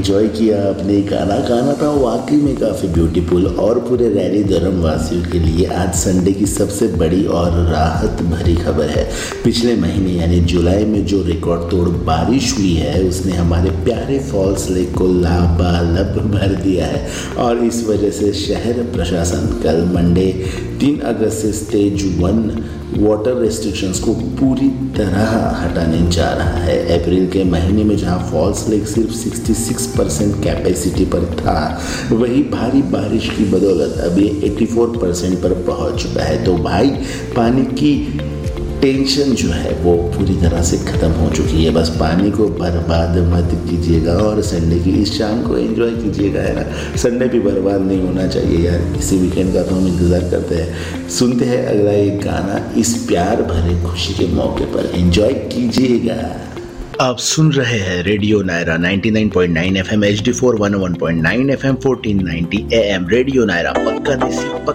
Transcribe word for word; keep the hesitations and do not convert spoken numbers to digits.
Enjoy किया आपने। गाना गाना था वाकई में काफ़ी ब्यूटीफुल। और पूरे रैली धर्म वासियों के लिए आज संडे की सबसे बड़ी और राहत भरी खबर है। पिछले महीने यानी जुलाई में जो रिकॉर्ड तोड़ बारिश हुई है उसने हमारे प्यारे फॉल्स लेक को लाबालब भर दिया है और इस वजह से शहर प्रशासन कल मंडे तीन अगस्त से स्टेज वन वाटर रेस्ट्रिक्शंस को पूरी तरह हटाने जा रहा है। अप्रैल के महीने में जहां फॉल्स लेक सिर्फ छियासठ परसेंट कैपेसिटी पर था, वही भारी बारिश की बदौलत अभी चौरासी परसेंट पर पहुंच चुका है। तो भाई पानी की टेंशन जो है वो पूरी तरह से ख़त्म हो चुकी है। बस पानी को बर्बाद मत कीजिएगा और संडे की इस शाम को एंजॉय कीजिएगा, है ना। संडे भी बर्बाद नहीं होना चाहिए यार, इसी वीकेंड का तो हम इंतज़ार करते हैं। सुनते हैं अगला एक गाना इस प्यार भरे खुशी के मौके पर। एंजॉय कीजिएगा। आप सुन रहे हैं रेडियो नायरा निन्यानवे point now FM, H D four one O one point nine FM, fourteen ninety am. Radio Naira पक्का देसी